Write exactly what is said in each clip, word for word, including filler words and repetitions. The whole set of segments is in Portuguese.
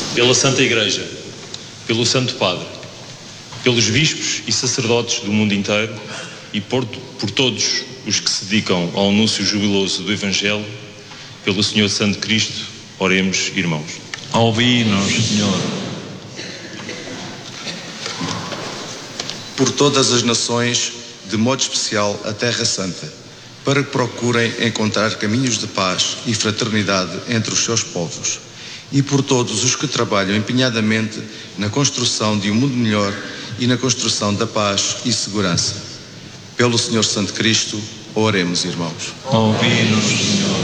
pela Santa Igreja, pelo Santo Padre, pelos bispos e sacerdotes do mundo inteiro e por, por todos os que se dedicam ao anúncio jubiloso do Evangelho, pelo Senhor Santo Cristo, oremos, irmãos. Ouvi-nos, Senhor. Por todas as nações, de modo especial a Terra Santa, para que procurem encontrar caminhos de paz e fraternidade entre os seus povos, e por todos os que trabalham empenhadamente na construção de um mundo melhor e na construção da paz e segurança. Pelo Senhor Santo Cristo, oremos, irmãos. Ouvi-nos, Senhor.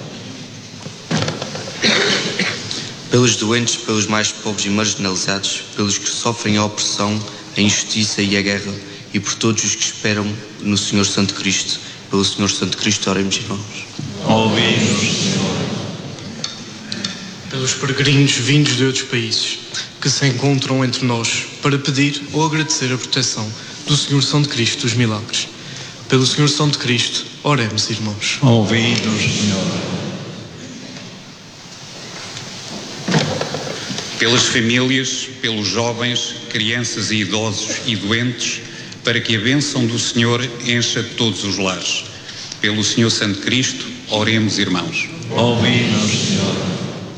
Pelos doentes, pelos mais pobres e marginalizados, pelos que sofrem a opressão, a injustiça e a guerra, e por todos os que esperam no Senhor Santo Cristo. Pelo Senhor Santo Cristo, oremos, irmãos. Ouvi-nos, Senhor. Pelos peregrinos vindos de outros países que se encontram entre nós para pedir ou agradecer a proteção do Senhor Santo Cristo dos Milagres. Pelo Senhor Santo Cristo, oremos, irmãos. Ouvi-nos, Senhor. Pelas famílias, pelos jovens, crianças e idosos e doentes, para que a bênção do Senhor encha todos os lares. Pelo Senhor Santo Cristo, oremos, irmãos. Ouvi-nos, Senhor.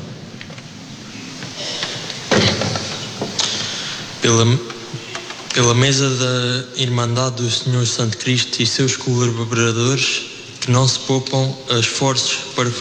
Pela, pela mesa da Irmandade do Senhor Santo Cristo e seus colaboradores, que não se poupam esforços para